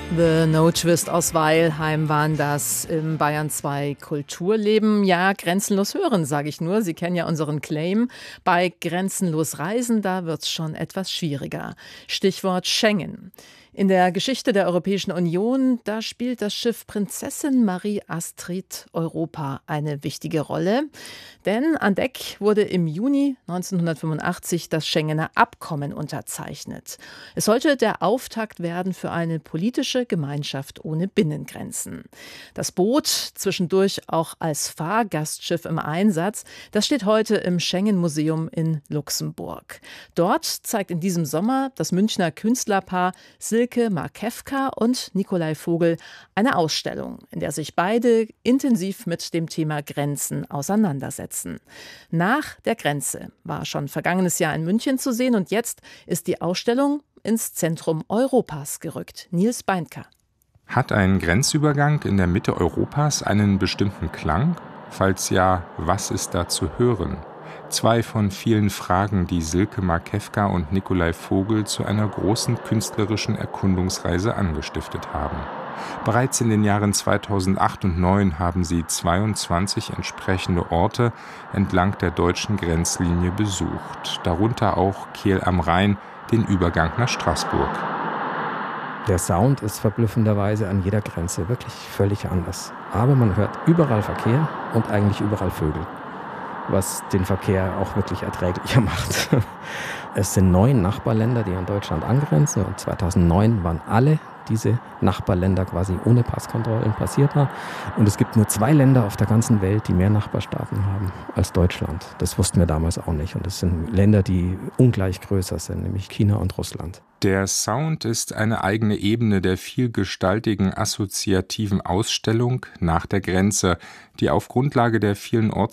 The No Twist aus Weilheim waren das im Bayern 2 Kulturleben. Ja, grenzenlos hören, sage ich nur. Sie kennen ja unseren Claim. Bei grenzenlos reisen, da wird's schon etwas schwieriger. Stichwort Schengen. In der Geschichte der Europäischen Union, da spielt das Schiff Prinzessin Marie Astrid Europa eine wichtige Rolle. Denn an Deck wurde im Juni 1985 das Schengener Abkommen unterzeichnet. Es sollte der Auftakt werden für eine politische Gemeinschaft ohne Binnengrenzen. Das Boot, zwischendurch auch als Fahrgastschiff im Einsatz, das steht heute im Schengen-Museum in Luxemburg. Dort zeigt in diesem Sommer das Münchner Künstlerpaar Silke Markewka und Nikolai Vogel eine Ausstellung, in der sich beide intensiv mit dem Thema Grenzen auseinandersetzen. Nach der Grenze war schon vergangenes Jahr in München zu sehen und jetzt ist die Ausstellung ins Zentrum Europas gerückt. Nils Beinker. Hat ein Grenzübergang in der Mitte Europas einen bestimmten Klang? Falls ja, was ist da zu hören? Zwei von vielen Fragen, die Silke Markewka und Nikolai Vogel zu einer großen künstlerischen Erkundungsreise angestiftet haben. Bereits in den Jahren 2008 und 2009 haben sie 22 entsprechende Orte entlang der deutschen Grenzlinie besucht, darunter auch Kehl am Rhein, den Übergang nach Straßburg. Der Sound ist verblüffenderweise an jeder Grenze wirklich völlig anders. Aber man hört überall Verkehr und eigentlich überall Vögel, was den Verkehr auch wirklich erträglicher macht. Es sind 9 Nachbarländer, die an Deutschland angrenzen, und 2009 waren alle diese Nachbarländer quasi ohne Passkontrollen passierbar. Und es gibt nur 2 Länder auf der ganzen Welt, die mehr Nachbarstaaten haben als Deutschland. Das wussten wir damals auch nicht. Und das sind Länder, die ungleich größer sind, nämlich China und Russland. Der Sound ist eine eigene Ebene der vielgestaltigen assoziativen Ausstellung nach der Grenze, die auf Grundlage der vielen